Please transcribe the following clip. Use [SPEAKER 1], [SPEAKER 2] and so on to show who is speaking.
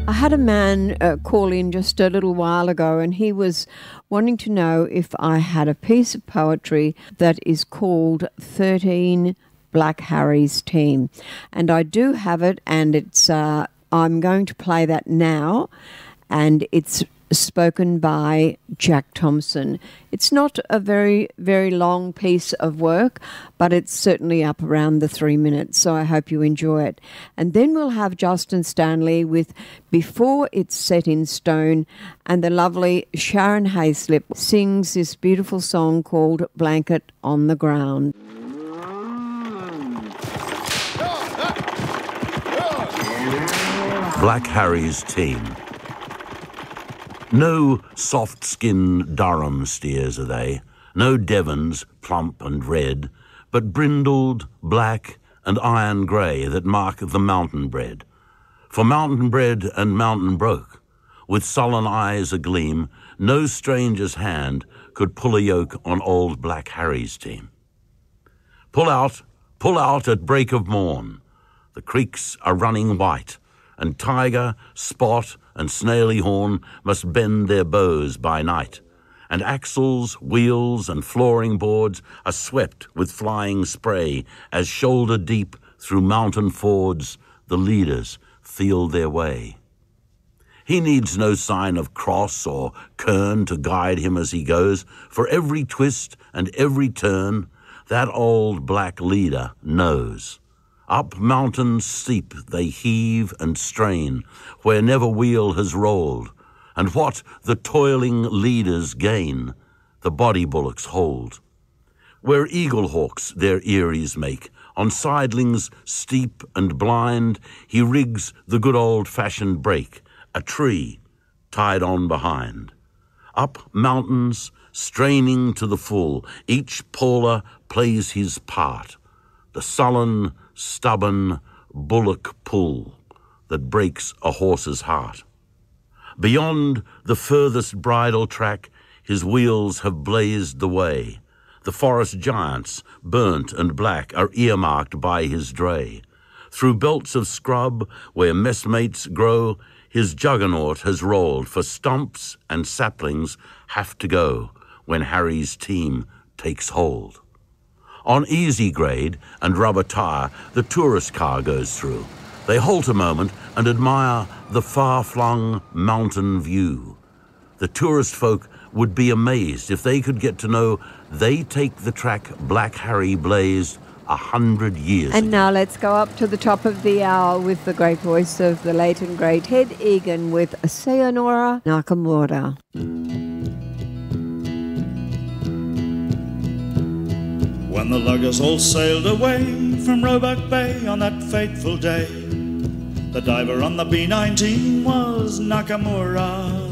[SPEAKER 1] I had a man call in just a little while ago, and he was wanting to know if I had a piece of poetry that is called 13 Black Harry's Team. And I do have it, and it's I'm going to play that now, and it's spoken by Jack Thompson. It's not a very, very long piece of work, but it's certainly up around the 3 minutes, so I hope you enjoy it. And then we'll have Justin Stanley with Before It's Set in Stone, and the lovely Sharon Hayslip sings this beautiful song called Blanket on the Ground.
[SPEAKER 2] Black Harry's Team. No soft-skinned Durham steers are they, no Devons, plump and red, but brindled, black and iron grey that mark the mountain bred. For mountain bred and mountain broke, with sullen eyes agleam, no stranger's hand could pull a yoke on old Black Harry's team. Pull out at break of morn. The creeks are running white, and Tiger, Spot, and Snaily Horn must bend their bows by night, and axles, wheels, and flooring boards are swept with flying spray as shoulder deep through mountain fords the leaders feel their way. He needs no sign of cross or cairn to guide him as he goes, for every twist and every turn that old black leader knows. Up mountains steep they heave and strain, where never wheel has rolled, and what the toiling leaders gain, the body bullocks hold. Where eagle hawks their eyries make, on sidelings steep and blind, he rigs the good old-fashioned brake, a tree tied on behind. Up mountains, straining to the full, each poler plays his part, the sullen, stubborn bullock pull that breaks a horse's heart. Beyond the furthest bridle track, his wheels have blazed the way. The forest giants, burnt and black, are earmarked by his dray. Through belts of scrub, where messmates grow, his juggernaut has rolled, for stumps and saplings have to go when Harry's team takes hold. On easy grade and rubber tire, the tourist car goes through. They halt a moment and admire the far-flung mountain view. The tourist folk would be amazed if they could get to know they take the track Black Harry blazed 100 years
[SPEAKER 1] And
[SPEAKER 2] ago.
[SPEAKER 1] now let's go up to the top of the hour with the great voice of the late and great Ted Egan with Sayonara Nakamura.
[SPEAKER 3] When the luggers all sailed away from Roebuck Bay on that fateful day, the diver on the B-19 was Nakamura.